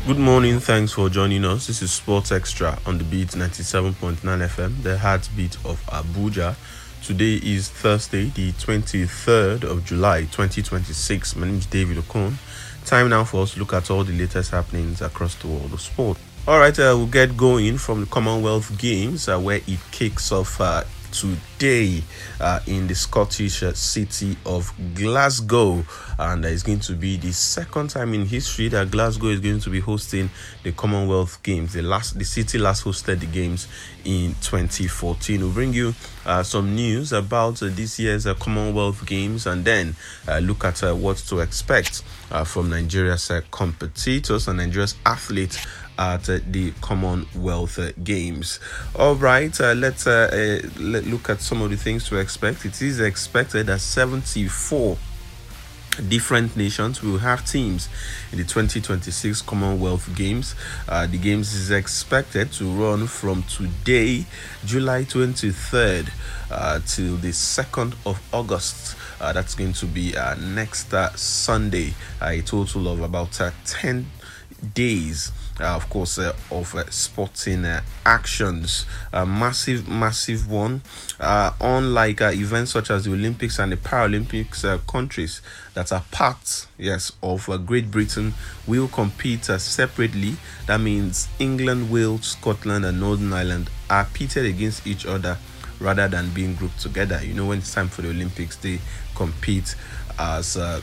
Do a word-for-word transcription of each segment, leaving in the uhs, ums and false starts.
Good morning. Thanks for joining us. This is Sports Extra on the beat ninety-seven point nine F M, the heartbeat of Abuja. Today is Thursday, the twenty-third of July, twenty twenty-six. My name is David Okon. Time now for us to look at all the latest happenings across the world of sport. All right, uh, we'll get going from the Commonwealth Games, uh, where it kicks off uh, today uh, in the Scottish uh, city of Glasgow, and uh, it's going to be the second time in history that Glasgow is going to be hosting the Commonwealth Games. The last, the city last hosted the games in twenty fourteen. We'll bring you uh, some news about uh, this year's uh, Commonwealth Games, and then uh, look at uh, what to expect uh, from Nigeria's uh, competitors and Nigeria's athletes at uh, the Commonwealth uh, Games. All right, uh, let's uh, uh, let look at some of the things to expect. It is expected that seventy-four different nations will have teams in the twenty twenty-six Commonwealth Games. Uh, the games is expected to run from today, July twenty-third, uh, till the second of August. Uh, that's going to be uh, next uh, Sunday. Uh, a total of about uh, ten days. Uh, of course, uh, of uh, sporting uh, actions. A massive, massive one. Uh, unlike uh, events such as the Olympics and the Paralympics, uh, countries that are part, yes, of uh, Great Britain will compete uh, separately. That means England, Wales, Scotland, and Northern Ireland are pitted against each other rather than being grouped together. You know, when it's time for the Olympics, they compete as uh,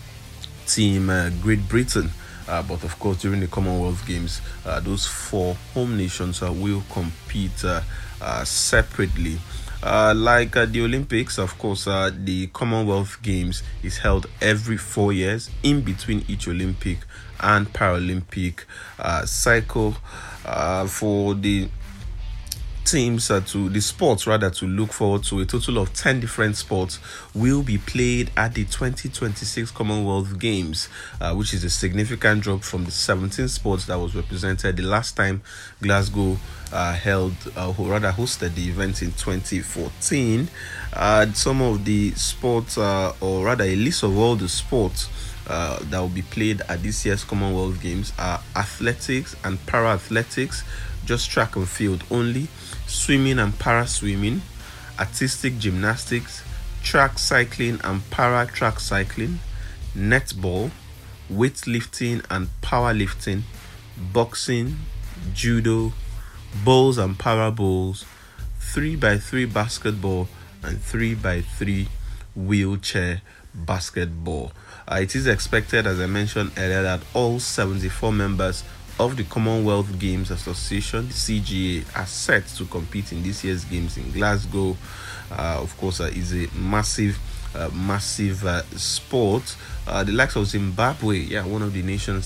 Team uh, Great Britain. Uh, but of course, during the Commonwealth Games, uh, those four home nations uh, will compete uh, uh, separately. Uh, like uh, the Olympics, of course, uh, the Commonwealth Games is held every four years in between each Olympic and Paralympic uh, cycle. Uh, for the teams uh, to the sports rather to look forward to, a total of ten different sports will be played at the twenty twenty-six Commonwealth Games, uh, which is a significant drop from the seventeen sports that was represented the last time Glasgow uh, held uh, or rather hosted the event in twenty fourteen. Uh, some of the sports uh, or rather a list of all the sports Uh, that will be played at this year's Commonwealth Games are athletics and para-athletics, just track and field only, swimming and para-swimming, artistic gymnastics, track cycling and para-track cycling, netball, weightlifting and powerlifting, boxing, judo, bowls and para bowls, three by three basketball, and three by three wheelchair basketball. Uh, it is expected, as I mentioned earlier, that all seventy-four members of the Commonwealth Games Association, the C G A, are set to compete in this year's games in Glasgow. Uh, of course, uh, is a massive, uh, massive uh, sport. Uh, the likes of Zimbabwe, yeah, one of the nations